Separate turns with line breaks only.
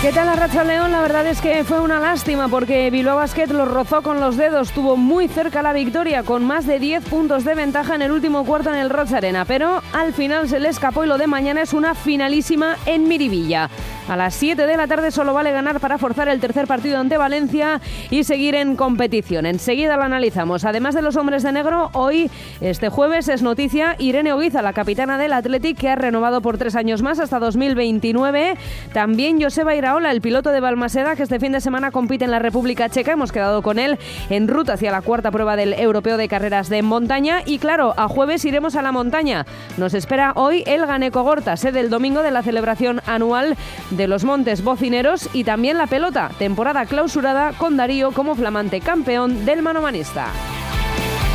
¿Qué tal Arratsaldeon? La verdad es que fue una lástima porque Bilbao Basket lo rozó con los dedos, tuvo muy cerca la victoria con más de 10 puntos de ventaja en el último cuarto en el Roig Arena, pero al final se le escapó y lo de mañana es una finalísima en Miribilla. A las 7 de la tarde solo vale ganar para forzar el tercer partido ante Valencia y seguir en competición. Enseguida lo analizamos. Además de los hombres de negro, hoy, este jueves, es noticia Irene Oguiza, la capitana del Athletic, que ha renovado por 3 años más hasta 2029. También Joseba Iraola, el piloto de Balmaseda, que este fin de semana compite en la República Checa. Hemos quedado con él en ruta hacia la cuarta prueba del Europeo de Carreras de Montaña. Y claro, a jueves iremos a la montaña. Nos espera hoy el Ganekogorta, sede el domingo de la celebración anual de los Montes Bocineros, y también la pelota, temporada clausurada con Darío como flamante campeón del manomanista.